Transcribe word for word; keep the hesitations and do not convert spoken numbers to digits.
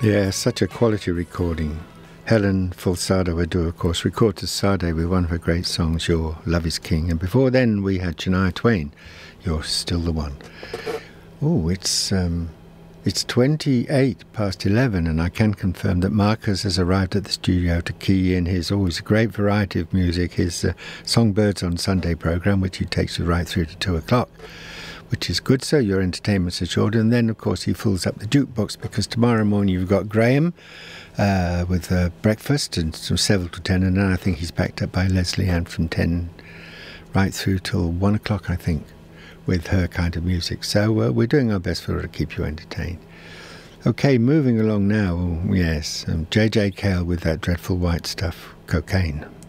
Yeah, such a quality recording. Helen Falsado-Adu, of course, recorded Sade with one of her great songs, Your Love is King. And before then, we had Shania Twain, You're Still the One. Oh, it's um, it's twenty-eight past eleven, and I can confirm that Marcus has arrived at the studio to key in his always great variety of music, his uh, Songbirds on Sunday programme, which he takes you right through to two o'clock. Which is good, so your entertainment's assured. And then, of course, he fills up the jukebox, because tomorrow morning you've got Graham uh, with uh, breakfast and from seven to ten, and then I think he's backed up by Leslie Ann from ten right through till one o'clock, I think, with her kind of music. So uh, we're doing our best for her to keep you entertained. Okay, moving along now. Oh, yes, um, J J Cale with that dreadful white stuff, Cocaine.